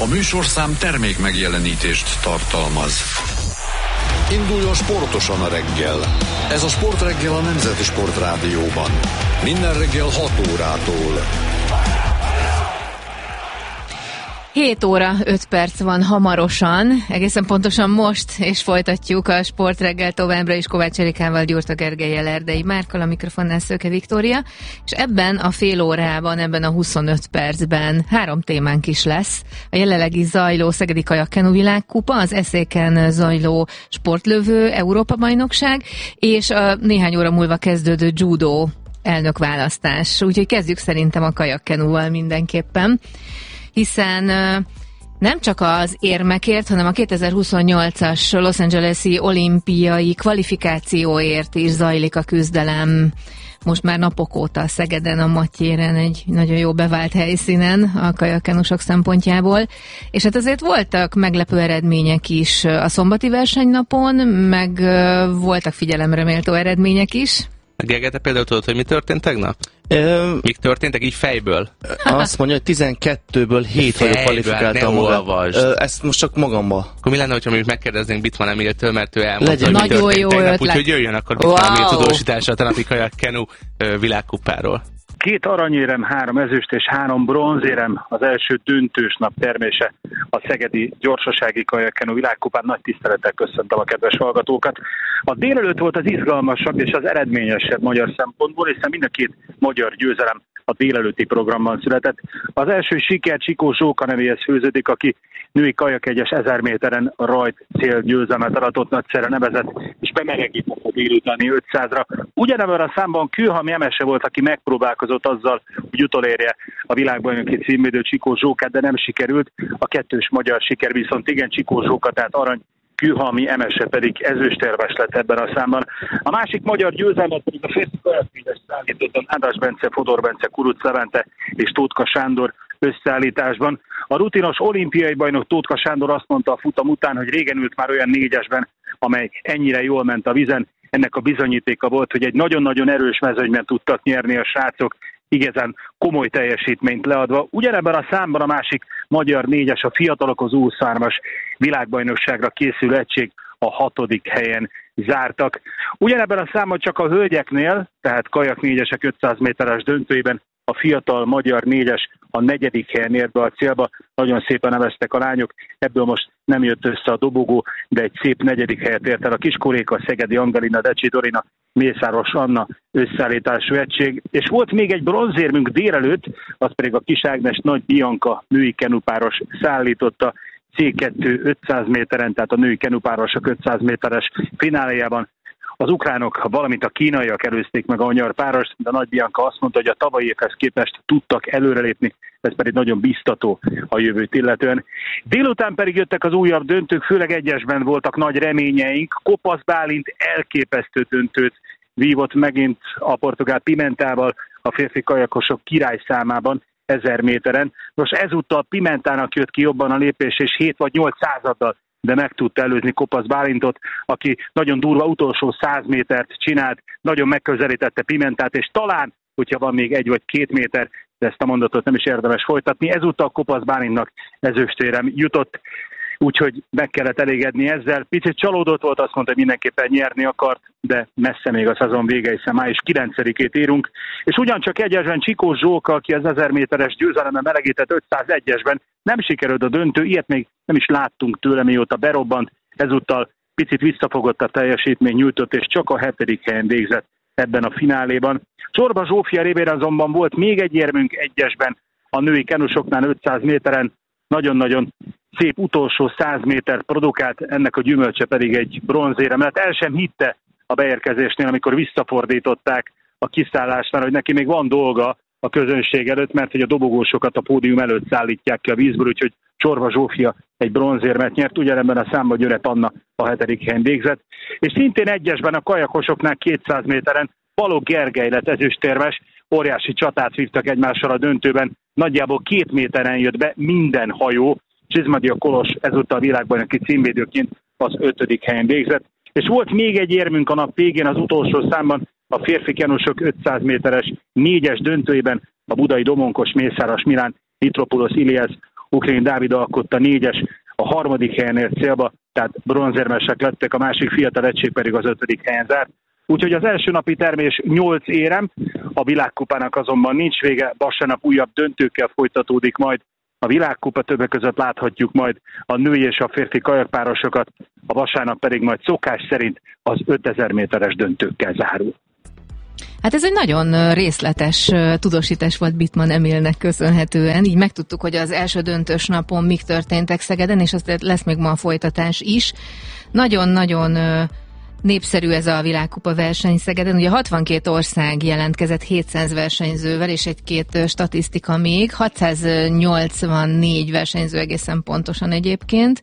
műsorszám termék megjelenítést tartalmaz. Induljon sportosan a reggel. Ez a Sportreggel a Nemzeti Sportrádióban. Minden reggel 6 órától. 7 óra 5 perc van hamarosan, egészen pontosan most, és folytatjuk a Sportreggel továbbra is Kovács Erikával, Gyurta Gergellyel, Erdei Márkkal, a mikrofonnál Szőke Viktória, és ebben a fél órában, ebben a 25 percben 3 témánk is lesz. A jelenlegi zajló Szegedi Kajakkenu világkupa, az Eszéken zajló sportlövő Európa-bajnokság, és a néhány óra múlva kezdődő judó elnökválasztás. Úgyhogy kezdjük szerintem a kajakkenúval mindenképpen, hiszen nem csak az érmekért, hanem a 2028-as Los Angeles-i olimpiai kvalifikációért is zajlik a küzdelem. Most már napok óta Szegeden, a Matyéren, egy nagyon jó bevált helyszínen a kajakkenusok szempontjából. És hát azért voltak meglepő eredmények is a szombati versenynapon, meg voltak figyelemre méltó eredmények is. Gergely, te például tudod, hogy mi történt tegnap? Mik történtek így fejből? Azt mondja, hogy 12-ből 7 vagyok kvalifikáltam magam. Ezt most csak magamba. Akkor mi lenne, hogyha mi megkérdeznénk Bitman Emiltől, mert ő elmondta, hogy nagyon mi jó tegnap, ötlet. úgyhogy jöjjön akkor Bitman Emil tudósítása a tenapi kajakkenu világkupáról. 2 aranyérem, 3 ezüst és 3 bronzérem az első döntős nap termése a szegedi gyorsasági kajakkenu világkupán. Nagy tisztelettel köszöntöm a kedves hallgatókat. A délelőtt volt az izgalmasabb és az eredményesebb magyar szempontból, hiszen mind a 2 magyar győzelem a délelőtti programban született. Az első siker Csikó Zsóka nevéhez főződik, aki női kajakegyes 1000 méteren rajt cél győzelmet aratott, nagyszerre nevezett, és bemelegített a délutáni 500-ra. Ugyanebben a számban Kőhalmi Emese volt, aki megpróbálkozott azzal, hogy utolérje a világbajnoki címvédő Csikó Zsókát, de nem sikerült. A kettős magyar siker viszont igen, Csikó Zsóka, tehát arany, Kőhalmi Emese pedig ezüstérmes lett ebben a számban. A másik magyar győzelmet pedig a férfi kajakkegyes szállítottan András Bence, Fodor Bence, Kuruc Levente és Tótka Sándor összeállításban. A rutinos olimpiai bajnok Tótka Sándor azt mondta a futam után, hogy régen ült már olyan 4-esben, amely ennyire jól ment a vízen. Ennek a bizonyítéka volt, hogy egy nagyon-nagyon erős mezőnyben tudtak nyerni a srácok, igazán komoly teljesítményt leadva. Ugyanebben a számban a másik magyar 4-es, a fiatalok az U23-as világbajnokságra készülő egység a 6. helyen zártak. Ugyanebben a számban csak a hölgyeknél, tehát kajak 4-esek 500 méteres döntőjében a fiatal magyar 4-es a 4. helyen ért be a célba. Nagyon szépen neveztek a lányok, ebből most nem jött össze a dobogó, de egy szép 4. helyet ért el a Kiskoréka, Szegedi Angelina, Decsi Dorina, Mészáros Anna összeállítású egység. És volt még egy bronzérmünk délelőtt, az pedig a Kis Ágnes Nagy Bianca női kenupáros szállította C2 500 méteren, tehát a női kenupárosok 500 méteres fináléjában. Az ukránok, valamint a kínaiak előzték meg a magyar párost, de Nagy Bianca azt mondta, hogy a tavalyi évhez képest tudtak előrelépni, ez pedig nagyon biztató a jövőt illetően. Délután pedig jöttek az újabb döntők, főleg egyesben voltak nagy reményeink. Kopasz Bálint elképesztő döntőt vívott megint a portugál Pimentával a férfi kajakosok királyszámában 1000 méteren. Most ezúttal Pimentának jött ki jobban a lépés, és 7 vagy 8 századdal, de meg tudta előzni Kopasz Bálintot, aki nagyon durva utolsó 100 métert csinált, nagyon megközelítette Pimentát, és talán, hogyha van még 1 vagy 2 méter, de ezt a mondatot nem is érdemes folytatni, ezúttal Kopasz Bálintnak ezüstérem jutott, úgyhogy meg kellett elégedni ezzel. Picit csalódott volt, azt mondta, hogy mindenképpen nyerni akart, de messze még a szezon vége, hiszen május 9-ét írunk. És ugyancsak egyesben Csikó Zsóka, aki az 1000 méteres győzelemmel melegített 501-esben, nem sikerült a döntő, ilyet még nem is láttunk tőle, mióta berobbant, ezúttal picit visszafogott a teljesítmény nyújtott, és csak a 7. helyen végzett ebben a fináléban. Csorba Zsófia révére azonban volt még egy érmünk egyesben, a női kenusoknál 500 méteren, nagyon-nagyon szép utolsó 100 métert produkált, ennek a gyümölcse pedig egy bronzérem lett. El sem hitte a beérkezésnél, amikor visszafordították a kiszállásnál, hogy neki még van dolga a közönség előtt, mert hogy a dobogósokat a pódium előtt szállítják ki a vízből, úgyhogy Csorba Zsófia egy bronzérmet nyert, ugyanebben a számban Györet Anna a 7. helyen végzett. És szintén egyesben a kajakosoknál 200 méteren Balogh Gergely lett ezüstérmes, óriási csatát vívtak egymással a döntőben, nagyjából 2 méteren jött be minden hajó, Csizmadia Kolos ezúttal világbajnoki címvédőként az 5. helyen végzett. És volt még egy érmünk a nap végén, az utolsó számban a férfi kenusok 500 méteres 4-es döntőjében a budai Domonkos, Mészáros Milán, Mitropulos Ilias Ukrén Dávid alkotta 4-es, a 3. helyen ért célba, tehát bronzérmesek lettek, a másik fiatal egység pedig az 5. helyen zárt. Úgyhogy az első napi termés 8 érem, a világkupának azonban nincs vége, vasárnap újabb döntőkkel folytatódik majd a világkupa, többek között láthatjuk majd a női és a férfi kajakpárosokat, a vasárnap pedig majd szokás szerint az 5000 méteres döntőkkel zárul. Hát ez egy nagyon részletes tudósítás volt Bittmann Emilnek köszönhetően, így megtudtuk, hogy az első döntős napon mik történtek Szegeden, és azért lesz még ma a folytatás is. Nagyon-nagyon népszerű ez a világkupa verseny Szegeden. Ugye 62 ország jelentkezett 700 versenyzővel, és egy-két statisztika még. 684 versenyző egészen pontosan egyébként.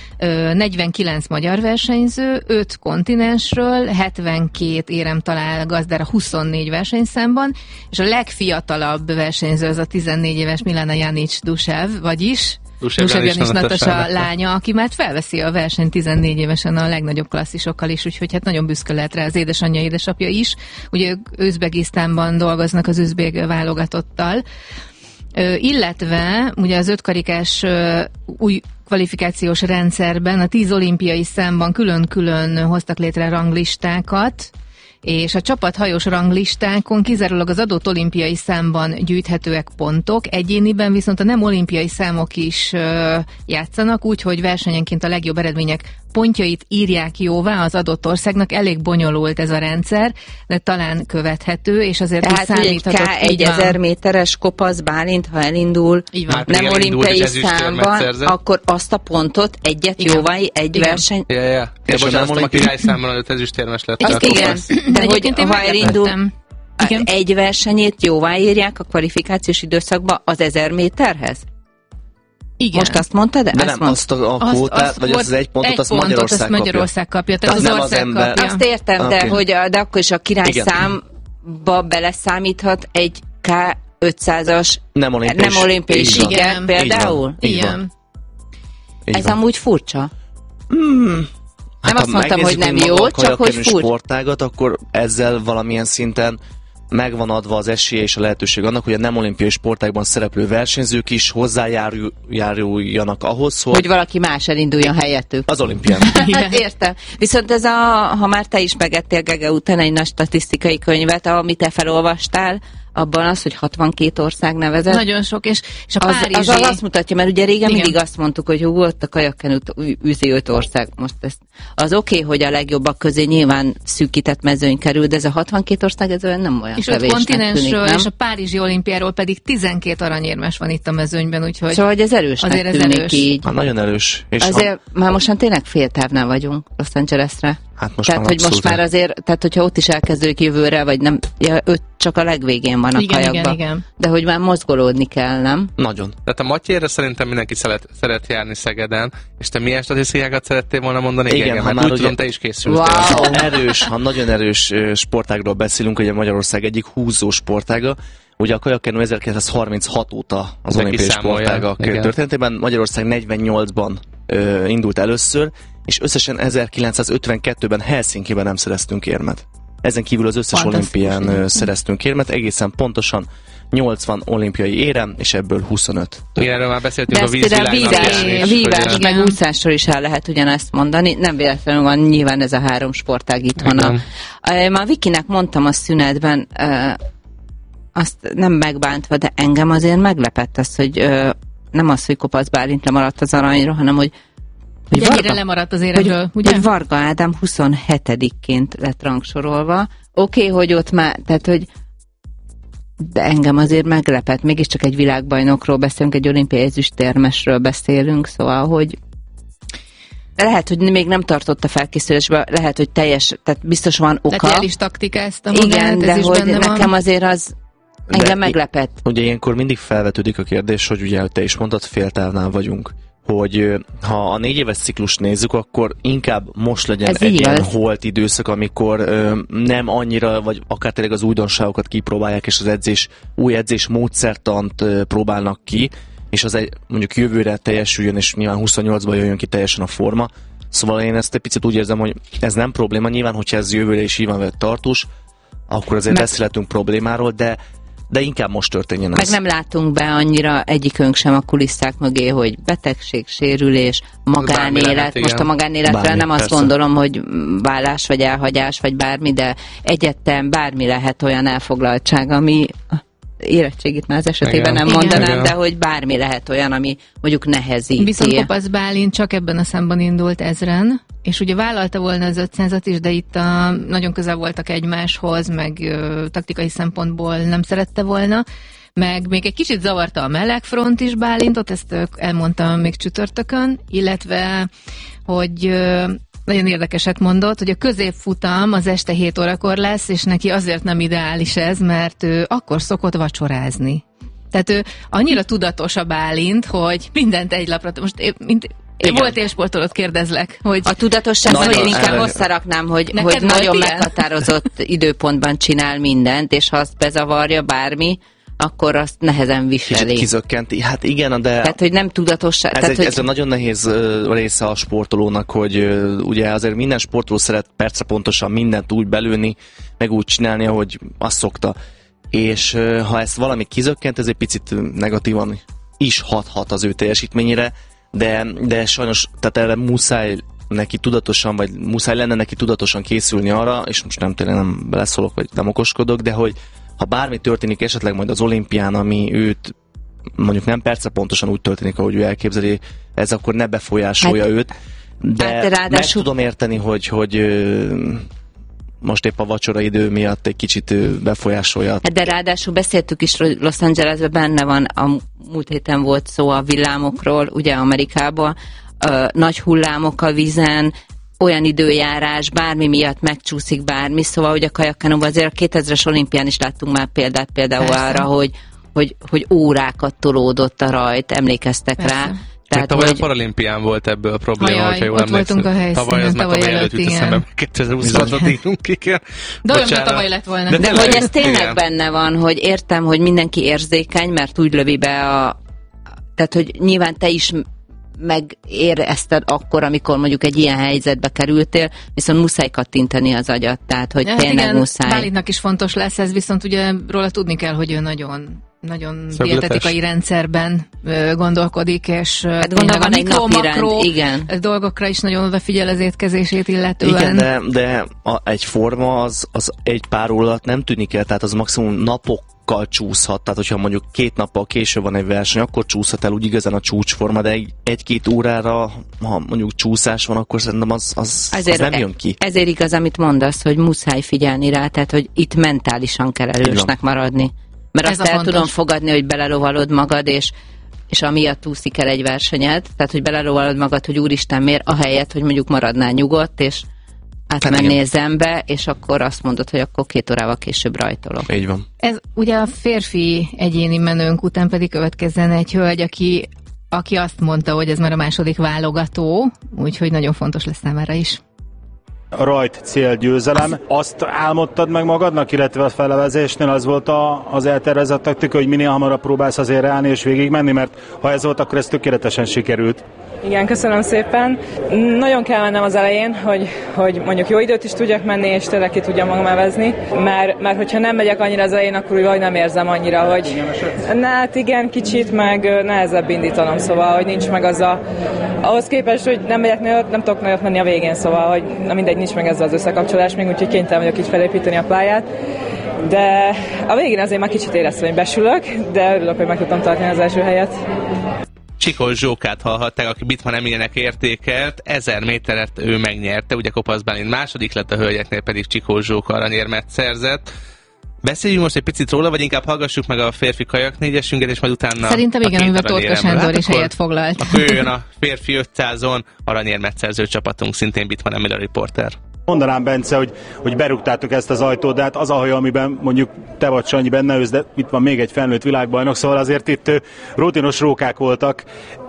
49 magyar versenyző, 5 kontinensről, 72 érem talál gazdára 24 versenyszámban, és a legfiatalabb versenyző az a 14 éves Milana Janić Dusev, vagyis Dusev Janić Natasa lánya, aki már felveszi a versenyt 14 évesen a legnagyobb klasszisokkal is, úgyhogy hát nagyon büszke lehet rá az édesanyja, édesapja is. Ugye Üzbegisztánban dolgoznak az üzbég válogatottal, illetve ugye az 5 karikás új kvalifikációs rendszerben a 10 olimpiai számban külön-külön hoztak létre ranglistákat, és a csapathajós ranglistákon kizárólag az adott olimpiai számban gyűjthetőek pontok, egyéniben viszont a nem olimpiai számok is játszanak, úgyhogy versenyenként a legjobb eredmények pontjait írják jóvá az adott országnak. Elég bonyolult ez a rendszer, de talán követhető, és azért tehát, számíthatott. Egy 1000 méteres Kopasz Bálint, ha elindul nem olimpiai számban, akkor azt a pontot egyet jóvá, egy verseny. Ja. És bocsánat, a király számban az ezüstérmes lett. Igen, de hogy ha elindul egy versenyét jóváírják a kvalifikációs időszakban az 1000 méterhez? Igen. Most azt mondtad? De nem, azt a kvótát, vagy azt az egy pontot, azt Magyarország kapja. Tehát az ország kapja. Azt értem, de akkor is a király számba beleszámíthat egy K500-as nem olimpiai siker például? Igen. Ez amúgy furcsa. Nem azt mondtam, hogy nem jó, csak hogy furcsa. Sportágat, akkor ezzel valamilyen szinten megvan adva az esélye és a lehetőség annak, hogy a nem olimpiai sportágban szereplő versenyzők is hozzájáruljanak ahhoz, hogy valaki más elinduljon helyettük. Az olimpián. Hát értem. Viszont ez ha már te is megettél Gege után egy nagy statisztikai könyvet, amit te felolvastál, abban az, hogy 62 ország nevezett. Nagyon sok, és a párizsi... Az azt mutatja, mert ugye régen mindig azt mondtuk, hogy ott a kajakken űzi 5 ország. Most az oké, hogy a legjobbak közé nyilván szűkített mezőny kerül, de ez a 62 ország ez nem olyan és kevésnek tűnik, kontinensről, nem? És a párizsi olimpiáról pedig 12 aranyérmes van itt a mezőnyben, úgyhogy... Szóval, hogy ez erősnek tűnik így. Nagyon erős. És azért már mostan tényleg féltávnál vagyunk Los Angelesre. Hát most tehát, hogy most már azért, tehát hogyha ott is elkezdődik jövőre, vagy nem, őt csak a legvégén van a kajakban. Igen. De hogy már mozgolódni kell, nem? Nagyon. Tehát a Matyérre szerintem mindenki szeret járni Szegeden, és te milyen statisztikákat szerettél volna mondani? Igen, ha már tudom, te is készültél. Wow. Nagyon erős sportágról beszélünk, hogy a Magyarország egyik húzó sportága. Ugye a kajakkenu 1936 óta az olimpiai sportágak történetében, Magyarország 48-ban indult először, és összesen 1952-ben Helsinkiben nem szereztünk érmet. Ezen kívül az összes olimpián szereztünk érmet, egészen pontosan 80 olimpiai érem, és ebből 25. Igen, erről már beszéltünk a vízvilágnapján. A vívás meg úszásról is el lehet ugyanezt mondani. Nem véletlenül van nyilván ez a 3 sportág itthon. Már Vikinek mondtam a szünetben, azt nem megbántva, de engem azért meglepett az, hogy nem az, hogy Kopasz Bálint lemaradt az aranyról, hanem hogy Varga, lemaradt az éremről, ugye? Hogy Varga Ádám 27-ként lett rangsorolva. Oké, hogy ott már, tehát hogy de engem azért meglepett, mégiscsak egy világbajnokról beszélünk, egy olimpiai ezüstérmesről beszélünk, szóval, hogy lehet, hogy még nem tartott a felkészülésbe, lehet, hogy tehát biztos van oka. Tehát el is taktikázta magát, igen, de hogy nekem azért az engem meglepett. Ugye ilyenkor mindig felvetődik a kérdés, hogy ugye te is mondtad, féltávnál vagyunk, hogy ha a 4 éves ciklust nézzük, akkor inkább most legyen egy ilyen holt időszak, amikor nem annyira, vagy akár tényleg az újdonságokat kipróbálják, és az új edzés módszertant próbálnak ki, és az mondjuk jövőre teljesüljön, és nyilván 28-ban jöjjön ki teljesen a forma. Szóval én ezt egy picit úgy érzem, hogy ez nem probléma. Nyilván, hogyha ez jövőre is így van tartós, akkor azért beszélhetünk problémáról, de de inkább most történjen ez. Meg nem látunk be annyira egyikünk sem a kulisszák mögé, hogy betegség, sérülés, magánélet. Lehet, most a magánéletre bármi, nem azt persze. Gondolom, hogy vállás, vagy elhagyás, vagy bármi, de egyetem bármi lehet olyan elfoglaltság, ami érettségit már az esetében nem mondanám, de hogy bármi lehet olyan, ami mondjuk nehezíti. Viszont Kopasz Bálint csak ebben a számban indult 1000-en, és ugye vállalta volna az 500-at is, de itt nagyon közel voltak egymáshoz, meg taktikai szempontból nem szerette volna, meg még egy kicsit zavarta a melegfront is Bálintot, ezt elmondtam még csütörtökön, illetve, hogy nagyon érdekeset mondott, hogy a középfutam az este 7 órakor lesz, és neki azért nem ideális ez, mert ő akkor szokott vacsorázni. Tehát ő annyira tudatos a Bálint, hogy mindent egy lapra... Most én volt élsportolót, kérdezlek, hogy... A tudatosságban én inkább hozzáraknám, hogy nagyon meghatározott időpontban csinál mindent, és ha azt bezavarja bármi, akkor azt nehezen viseli. Kicsit kizökkenti. Hát igen, de... Tehát, hogy nem tudatosság. Ez a nagyon nehéz része a sportolónak, hogy ugye azért minden sportoló szeret percre pontosan mindent úgy belőni, meg úgy csinálni, ahogy azt szokta. És ha ezt valami kizökkent, ez egy picit negatívan is hathat az ő teljesítményére, de sajnos, tehát erre muszáj neki tudatosan, vagy muszáj lenne neki tudatosan készülni arra, és most nem beleszólok, vagy nem okoskodok, de hogy ha bármi történik esetleg majd az olimpián, ami őt mondjuk nem percre pontosan úgy történik, ahogy ő elképzeli, ez akkor ne befolyásolja őt, de meg tudom érteni, hogy most épp a vacsora idő miatt egy kicsit befolyásolja. De ráadásul beszéltük is, hogy Los Angelesben benne van, a múlt héten volt szó a villámokról, ugye Amerikában, nagy hullámok a vízen, olyan időjárás, bármi miatt megcsúszik bármi, szóval, hogy a kajakkenóban azért a 2000-es olimpián is láttunk már például arra, hogy órákat tolódott a rajt, emlékeztek persze. Rá. Tehát tavaly a paralimpián volt ebből a probléma, hogyha jól emlékszem. Tavaly előtt jut eszembe, 2026-ot írunk ki kell. De olyan, hogy tavaly lett volna. De hogy ez tényleg benne van, hogy értem, hogy mindenki érzékeny, mert úgy lövi be tehát, hogy nyilván te is megérezted akkor, amikor mondjuk egy ilyen helyzetbe kerültél, viszont muszáj kattintani az agyat, tehát, hogy tényleg igen, muszáj. Bálintnak is fontos lesz ez, viszont ugye róla tudni kell, hogy ő nagyon dietetikai rendszerben gondolkodik, és hát gondolom, van egy napi igen. dolgokra is nagyon odafigyel az étkezését illetően. Igen, de egy forma az egy pár óra alatt nem tűnik el, tehát az maximum napokkal csúszhat, tehát hogyha mondjuk 2 nappal később van egy verseny, akkor csúszhat el úgy igazán a csúcsforma, de 1-2 órára, ha mondjuk csúszás van, akkor szerintem az nem jön ki. Ezért igaz, amit mondasz, hogy muszáj figyelni rá, tehát hogy itt mentálisan kell erősnek maradni. Mert ez azt el tudom fogadni, hogy belerovalod magad, és amiatt úszik el egy versenyed, tehát hogy belerovalod magad, hogy úristen miért, ahelyett, hogy mondjuk maradnál nyugodt, és átmennél zenbe, és akkor azt mondod, hogy akkor 2 órával később rajtolok. Így van. Ez ugye a férfi egyéni menőnk után pedig következzen egy hölgy, aki azt mondta, hogy ez már a második válogató, úgyhogy nagyon fontos lesz számára is. A rajt célgyőzelem. Azt álmodtad meg magadnak, illetve a felevezésnél az volt az eltervezett taktika, hogy minél hamarabb próbálsz azért állni és végigmenni, mert ha ez volt, akkor ez tökéletesen sikerült. Igen, köszönöm szépen. Nagyon kell mennem az elején, hogy mondjuk jó időt is tudjak menni, és tényleg ki tudjam magam evezni, mert hogyha nem megyek annyira az elején, akkor úgy nem érzem annyira, hogy hát igen, kicsit, meg nehezebb indítanom, szóval, hogy nincs meg az ahhoz képest, hogy nem megyek nagyot, nem tudok nagyot menni a végén, szóval, hogy mindegy, nincs meg ez az összekapcsolás, még úgyhogy kénytelen vagyok így felépíteni a pályát. De a végén azért már kicsit éreztem, hogy besülök, de örülök, hogy meg tudtam tartani az első helyet. Csikós Zsókát hallhatták, aki Bitman Emilnek értékelt, 1000 méteret ő megnyerte, ugye Kopasz Bálint második lett, a hölgyeknél pedig Csikós Zsóka aranyérmet szerzett. Beszéljünk most egy picit róla, vagy inkább hallgassuk meg a férfi kajak négyesünket, és majd utána szerintem igen, amivel Tótka Sándor is helyet foglalt. Akkor jöjjön a férfi 500-on aranyérmet szerző csapatunk, szintén Bitman Emil a riporter. Mondanám, Bence, hogy berúgtátok ezt az ajtót, de hát az a hajó, amiben mondjuk te vagy Sanyi benne ősz, de itt van még egy felnőtt világbajnok, szóval azért itt rutinos rókák voltak.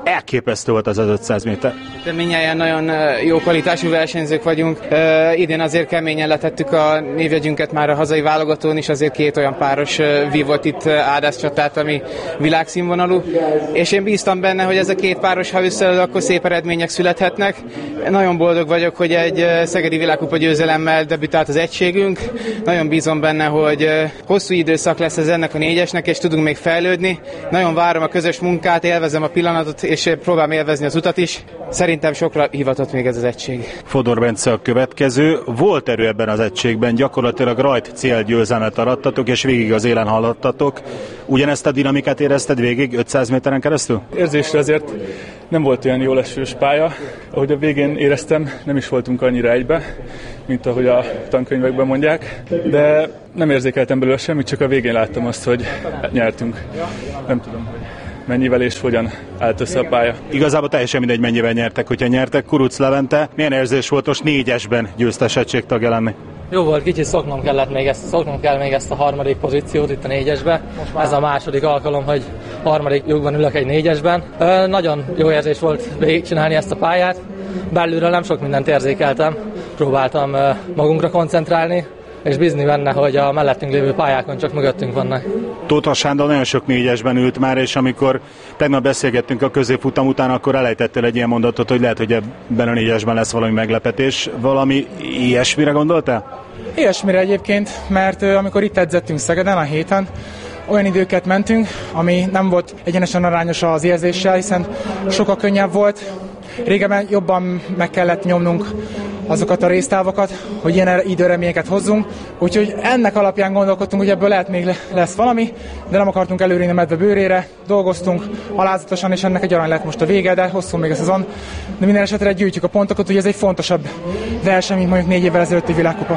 elképesztő volt az 500 méter. Mindnyáján nagyon jó kvalitású versenyzők vagyunk. Idén azért keményen letettük a névjegyünket már a hazai válogatón is, azért 2 olyan páros vívott itt Ádász csatát, ami világszínvonalú. És én bíztam benne, hogy ez a 2 páros, ha összeáll, akkor szép eredmények születhetnek. Nagyon boldog vagyok, hogy egy szegedi világkupa győzelemmel debütált az egységünk. Nagyon bízom benne, hogy hosszú időszak lesz ez ennek a 4-esnek, és tudunk még fejlődni. Nagyon várom a közös munkát, élvezem a pillanatot, és próbálom élvezni az utat is. Szerintem sokra hivatott még ez az egység. Fodor Bence a következő. Volt erő ebben az egységben, gyakorlatilag rajt célgyőzelmet arattatok, és végig az élen haladtatok. Ugyanezt a dinamikát érezted végig 500 méteren keresztül? Érzésre azért nem volt olyan jól esős pálya. Ahogy a végén éreztem, nem is voltunk annyira egybe, mint ahogy a tankönyvekben mondják, de nem érzékeltem belőle semmit, csak a végén láttam azt, hogy nyertünk. Nem tudom, hogy mennyivel és hogyan állt össze a pálya. Igazából teljesen mindegy, mennyivel nyertek, hogyha nyertek. Kuruc Levente, milyen érzés volt most 4-esben győztes egységtagja lenni? Jó volt, kicsit szoknom kell még ezt a harmadik pozíciót itt a 4-esbe. Ez a második alkalom, hogy harmadik lyukban ülök egy 4-esben. Nagyon jó érzés volt végigcsinálni ezt a pályát. Belülről nem sok mindent érzékeltem. Próbáltam magunkra koncentrálni, és bízni benne, hogy a mellettünk lévő pályákon csak mögöttünk vannak. Tóth Sándor nagyon sok 4-esben ült már, és amikor tegnap beszélgettünk a középfutam után, akkor elejtettél egy ilyen mondatot, hogy lehet, hogy ebben a 4-esben lesz valami meglepetés. Valami ilyesmire gondoltál? Ilyesmire egyébként, mert amikor itt edzettünk Szegeden a héten, olyan időket mentünk, ami nem volt egyenesen arányos az érzéssel, hiszen sokkal könnyebb volt. Régebben jobban meg kellett nyomnunk azokat a résztávokat, hogy ilyen időreményeket hozzunk. Úgyhogy ennek alapján gondolkodtunk, hogy ebből lehet még lesz valami, de nem akartunk előrén a medve bőrére, dolgoztunk alázatosan, és ennek egy arany lett most a vége, de hosszú még a szezon. De minden esetre gyűjtjük a pontokat, hogy ez egy fontosabb verseny, mint mondjuk 4 évvel ezelőtti világkupa.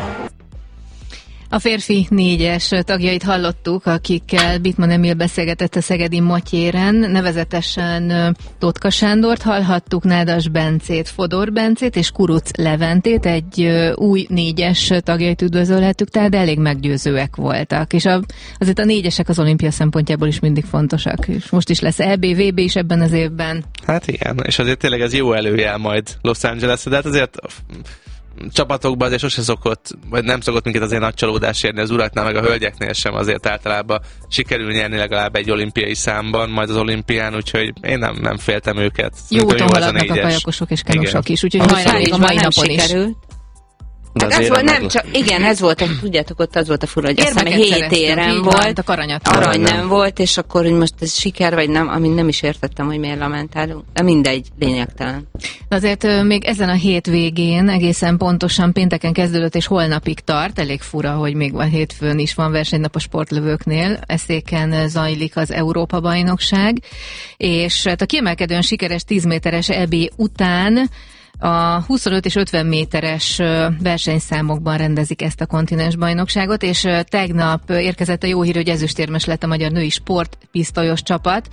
A férfi 4-es tagjait hallottuk, akikkel Bittmann Emil beszélgetett a szegedi Matyéren, nevezetesen Totka Sándort hallhattuk, Nádas Bencét, Fodor Bencét és Kuruc Leventét, egy új 4-es tagjait üdvözölhettük, tehát elég meggyőzőek voltak, és azért a 4-esek az olimpia szempontjából is mindig fontosak, és most is lesz EB, VB is ebben az évben. Hát igen, és azért tényleg ez jó előjel majd Los Angelesre, de hát azért csapatokban azért sose szokott, vagy nem szokott minket azért nagy csalódás érni az uraknál, meg a hölgyeknél sem, azért általában sikerül nyerni legalább egy olimpiai számban, majd az olimpián, úgyhogy én nem féltem őket. Jó úton haladnak a kajakosok és kenosok is, úgyhogy hajrá még a mai napon is. Hát ez volt, nem csak, igen, ez volt, tudjátok, ott az volt a fura, hogy azt hiszem 7 érem volt, arany nem volt, és akkor, hogy most ez siker, vagy nem, amit nem is értettem, hogy miért lamentálunk, de mindegy, lényegtelen. Azért még ezen a hét végén egészen pontosan pénteken kezdődött, és holnapig tart, elég fura, hogy még van hétfőn is van versenynap a sportlövőknél, Eszéken zajlik az Európa-bajnokság, és hát a kiemelkedően sikeres 10 méteres EB után a 25 és 50 méteres versenyszámokban rendezik ezt a kontinensbajnokságot, és tegnap érkezett a jó hír, hogy ezüstérmes lett a magyar női sportpisztolyos csapat,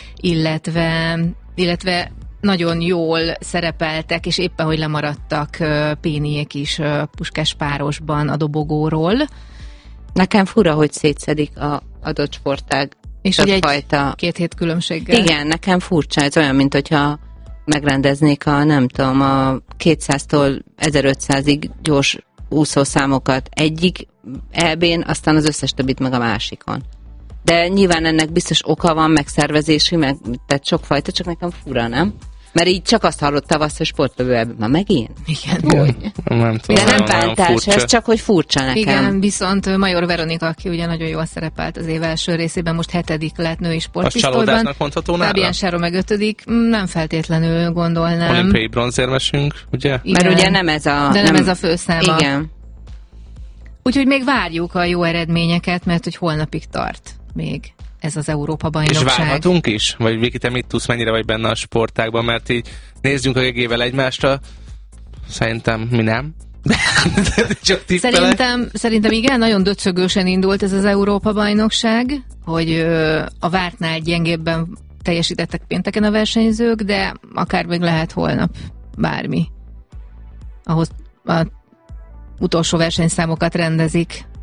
illetve nagyon jól szerepeltek, és éppen, hogy lemaradtak Péniék is Puskás párosban a dobogóról. Nekem fura, hogy szétszedik a adott sportág. És ugye egy-2 hét különbséggel. Igen, nekem furcsa, ez olyan, mint hogyha megrendeznék a 200-tól 1500-ig gyors úszószámokat egyik EB-n, aztán az összes többit meg a másikon. De nyilván ennek biztos oka van, megszervezési, tehát sokfajta, csak nekem fura, nem? Mert így csak azt hallottam azt, hogy sportlövő ebben. Ma megint? Igen. Nem tudom, de nem bántás, ez csak, hogy furcsa nekem. Igen, viszont Major Veronika, aki ugye nagyon jól szerepelt az év első részében, most 7. lett női sportpisztolyban. Az csalódásnak mondható nála? Fabián Sáro meg 5. Nem feltétlenül gondolnám. Olimpiai bronzérmesünk, ugye? Igen. Mert ugye nem ez a... De nem ez a főszáma. Igen. Úgyhogy még várjuk a jó eredményeket, mert hogy holnapig tart még ez az Európa-bajnokság. És várhatunk is? Vagy Viki, te mit tudsz, mennyire vagy benne a sportágban? Mert így nézzünk a gegével egymásra, szerintem mi nem. Csak Szerintem igen, nagyon döcögősen indult ez az Európa-bajnokság, hogy a vártnál gyengébben teljesítettek pénteken a versenyzők, de akár még lehet holnap bármi. Ahhoz a utolsó versenyszámokat rendezik.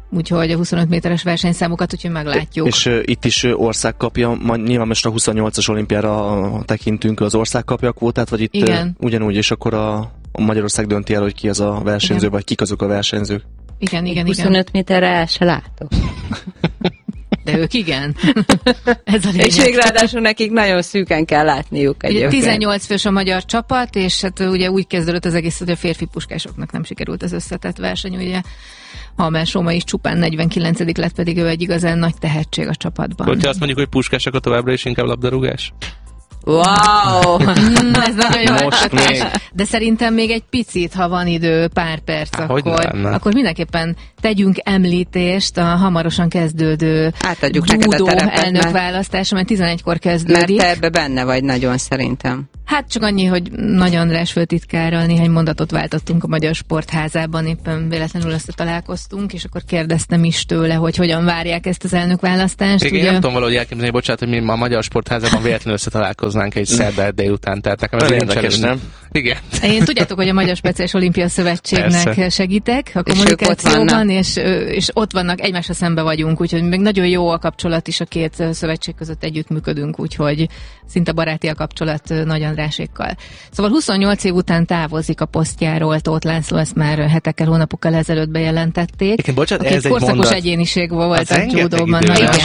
úgyhogy a 25 méteres versenyszámokat, úgyhogy meglátjuk. És itt is ország kapja, nyilván most a 28-as olimpiára tekintünk, az ország kapja a kvótát, vagy itt ugyanúgy, és akkor a Magyarország dönti el, hogy ki az a versenyző, vagy kik azok a versenyzők. Igen. 25 méterre el se látok. De ők igen. Ez a lényeg. És még ráadásul nekik nagyon szűken kell látniuk egyébként. 18 fős a magyar csapat, és hát ugye úgy kezdődött az egész, hogy a férfi puskásoknak nem sikerült az összetett verseny, ugye Halmár Soma is csupán 49. lett, pedig ő egy igazán nagy tehetség a csapatban. Hogyha azt mondjuk, hogy puskás, akkor továbbra is inkább labdarúgás? Wow! Ez nagyon jó ötletes. De szerintem még egy picit, ha van idő, pár perc, akkor mindenképpen tegyünk említést a hamarosan kezdődő judó elnökválasztás, amely 11-kor kezdődik. Mert te ebbe benne vagy nagyon szerintem. Hát csak annyi, hogy Nagy András főtitkárral néhány mondatot váltottunk a Magyar Sportházában, éppen véletlenül összetalálkoztunk, és akkor kérdeztem is tőle, hogy hogyan várják ezt az elnökválasztást. Igen, nem tudom valahogy elképzelni, bocsánat, hogy mi ma a Magyar Sportházában véletlenül összetalálkoznánk egy szerda délután, tehát nekem ez érdekes, nem? Igen. Én tudjátok, hogy a Magyar Speciális Olimpia Szövetségnek segítek a kommunikációban, és ott vannak, egymásra szembe vagyunk, úgyhogy még nagyon jó a kapcsolat is a két szövetség között együttműködünk, úgyhogy szinte baráti a kapcsolat Nagy Andrásékkal. Szóval 28 év után távozik a posztjáról Tóth László, ezt már hetekkel, hónapokkal ezelőtt bejelentették. Igen, bocsánat, ez egy korszakos egyéniség volt a judóban.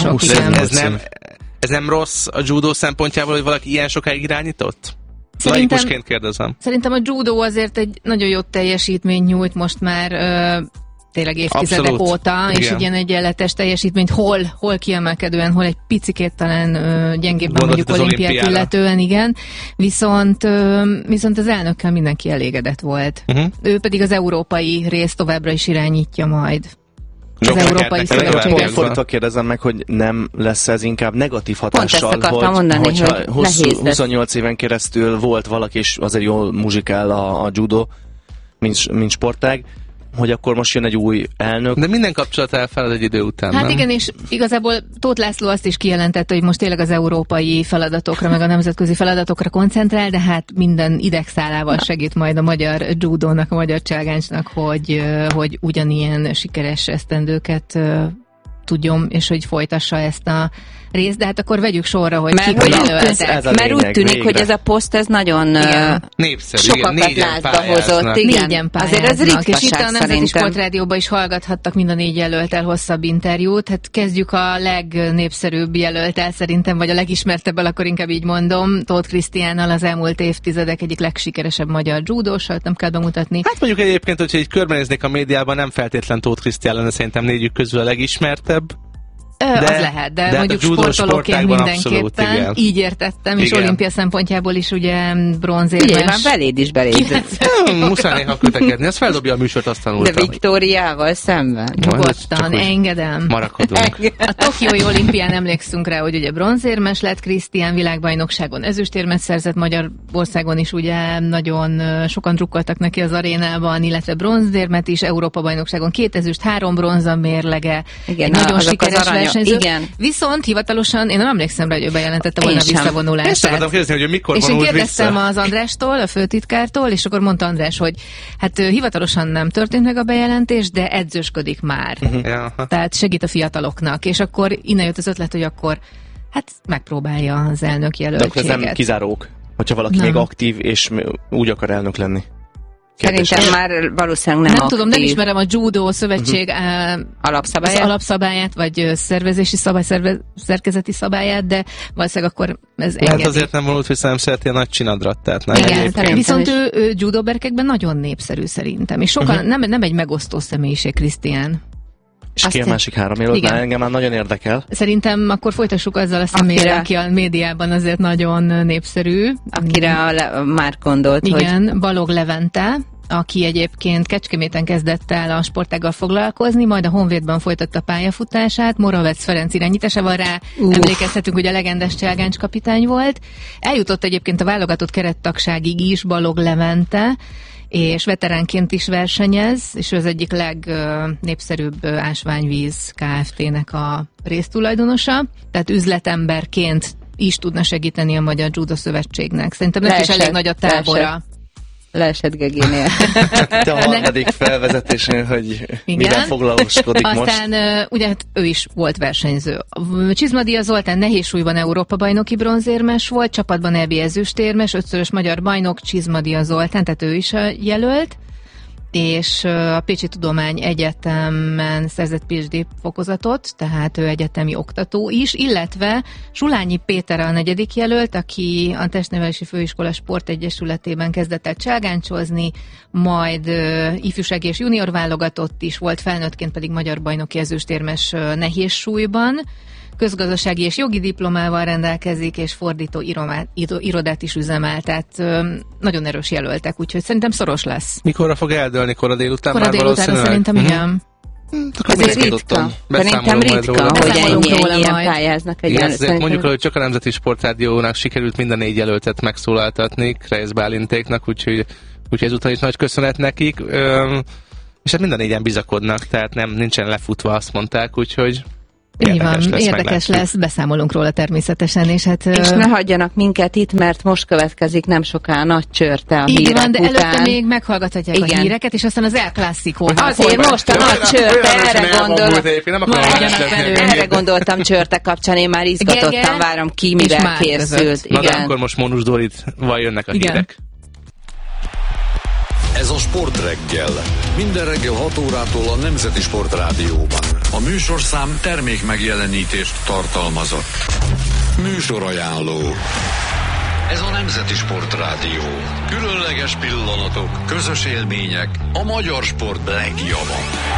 Ez nem rossz a judó szempontjából, hogy valaki ilyen sokáig irányított? Laikusként kérdezem. Szerintem a judó azért egy nagyon jó teljesítményt nyújt most már tényleg évtizedek óta, és egy ilyen egyenletes teljesítményt hol kiemelkedően, hol egy picikét talán gyengébben mondjuk olimpiát illetően, igen. Viszont az elnökkel mindenki elégedett volt. Ő pedig az európai részt továbbra is irányítja majd. Az Európai Szövetséget. Fordítva kérdezem meg, hogy nem lesz ez inkább negatív hatással, hogyha 28 éven keresztül volt valaki, és azért jól muzsikál a judo, mint sportág, hogy akkor most jön egy új elnök. De minden kapcsolat elfeled egy idő után, Hát nem? Igen, és igazából Tóth László azt is kijelentette, hogy most tényleg az európai feladatokra, meg a nemzetközi feladatokra koncentrál, de hát minden idegszálával segít majd a magyar judónak, a magyar cselgáncsnak, hogy ugyanilyen sikeres esztendőket tudjon, és hogy folytassa ezt a részt, de hát akkor vegyük sorra, hogy kik a jelöltek. Mert úgy tűnik, hogy ez a poszt, ez nagyon népszerű, sokakat lázba hozott. Négyen pályáznak. Azért ez ritkaság, és itt a Nemzeti Sportrádióban is hallgathattak mind a 4 jelölttel hosszabb interjút. Hát kezdjük a legnépszerűbb jelölttel szerintem, vagy a legismertebbel, akkor inkább így mondom, Tóth Krisztiánnal, az elmúlt évtizedek egyik legsikeresebb magyar judósat, nem kell bemutatni. Hát mondjuk egyébként, hogyha így körbenéznék a médiában, nem feltétlen Tóth Krisztián lenne szerintem 4 közül a legismertebb. Az lehet, de mondjuk sportolóként mindenképpen így értettem, és olimpia szempontjából is ugye bronzérmes. Ugye, már beléd is beléd. Muszáj néha kötekedni, ez feldobja a műsort, azt tanultam. De Viktóriával szemben. Nyugodtan, engedem. Marakodunk. A tokiói olimpián emlékszünk rá, hogy ugye bronzérmes lett Krisztián, világbajnokságon ezüstérmet szerzett, Magyarországon is ugye nagyon sokan drukkoltak neki az arénában, illetve bronzérmet is, Európa-bajnokságon 2 ezüst, 3 bronz a mérlege. Igen, nagyon sikeres versenyző. Igen. Viszont hivatalosan én nem emlékszem rá, hogy ő bejelentette volna a visszavonulását. Ezt akartam kérdezni, hogy mikor vonult vissza. És én kérdeztem az Andrástól, a főtitkártól, és akkor mondta András, hogy hát hivatalosan nem történt meg a bejelentés, de edzősködik már. Tehát segít a fiataloknak. És akkor innen jött az ötlet, hogy akkor hát megpróbálja az elnök jelöltséget. De ez nem kizárók, hogyha valaki még aktív, és úgy akar elnök lenni. Szerintem már valószínűleg nem tudom, nem ismerem a Judo Szövetség alapszabályát, vagy szervezési szerkezeti szabályát, de valószínűleg akkor ez engedi. Hát azért nem vonult vissza, nem szereti a nagy csinadrat. Igen, viszont ő judoberkekben nagyon népszerű szerintem, és sokan nem egy megosztó személyiség Krisztián. És ki a másik 3 jelölt? Engem már nagyon érdekel. Szerintem akkor folytassuk azzal a személyre, aki a médiában azért nagyon népszerű. Akire már gondolt, igen, Balog Levente, aki egyébként Kecskeméten kezdett el a sportággal foglalkozni, majd a Honvédban folytatta pályafutását, Moravec Ferenc irányításával rá emlékezhetünk, hogy a legendás cselgáncs kapitány volt. Eljutott egyébként a válogatott kerettagságig is Balog Levente, és veteránként is versenyez, és ő az egyik legnépszerűbb Ásványvíz Kft-nek a résztulajdonosa, tehát üzletemberként is tudna segíteni a Magyar Judo Szövetségnek. Szerintem neki is elég nagy a tábora. leesett Gegénél. Te a harmadik felvezetésnél, hogy miben foglalkozik most. Aztán ugye hát ő is volt versenyző. Csizmadia Zoltán nehézsúlyban Európa-bajnoki bronzérmes volt, csapatban EB ezüstérmes, 5-szörös magyar bajnok Csizmadia Zoltán, tehát ő is jelölt, és a Pécsi Tudományegyetemen szerzett PhD fokozatot, tehát ő egyetemi oktató is, illetve Sulányi Péter a 4. jelölt, aki a Testnevelési Főiskola Sportegyesületében kezdett el cselgáncsozni, majd ifjúsági és junior válogatott is volt, felnőttként pedig magyar bajnoki ezüstérmes nehézsúlyban. Közgazdasági és jogi diplomával rendelkezik, és fordító irodát is üzemel, tehát nagyon erős jelöltek, úgyhogy szerintem szoros lesz. Mikorra fog eldőlni? Kora délután? Kora délután szerintem igen. Azért ritka. Szerintem ritka, hogy ennyien pályáznak egy mondjuk, hogy csak a Nemzeti Sportrádiónak sikerült minden 4 jelöltet megszólaltatni, Krejsz Bálintéknak, úgyhogy ezúttal is nagy köszönet nekik. És hát minden 4-en bizakodnak, tehát nincsen lefutva, azt mondták, úgyhogy Érdekes lesz, beszámolunk róla természetesen. És ne hagyjanak minket itt, mert most következik nem soká nagy csörte a hírek után. De előtte még meghallgathatják a híreket, és aztán az El Clásico. Azért most a nagy csörte, erre gondoltam csörte kapcsán, én már izgatottan várom ki, mivel készült. Na de akkor most Mónus Dórival jönnek a hírek. Ez a Sportreggel. Minden reggel 6 órától a Nemzeti Sportrádióban. A műsorszám termék megjelenítést tartalmazott. Műsorajánló. Ez a Nemzeti Sportrádió. Különleges pillanatok, közös élmények, a magyar sport legjava.